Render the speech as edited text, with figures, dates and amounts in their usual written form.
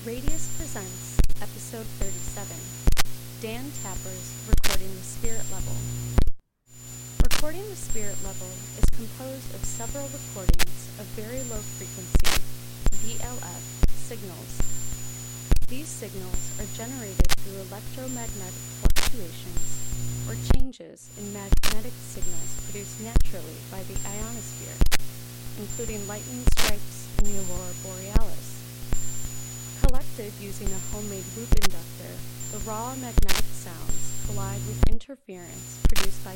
Radius presents episode 37, Dan Tapper's Recording the Spirit Level. Recording the Spirit Level is composed of several recordings of very low frequency, VLF, signals. These signals are generated through electromagnetic fluctuations or changes in magnetic signals produced naturally by the ionosphere, including lightning strikes in the aurora borealis. Collected using a homemade loop inductor, the raw magnetic sounds collide with interference produced by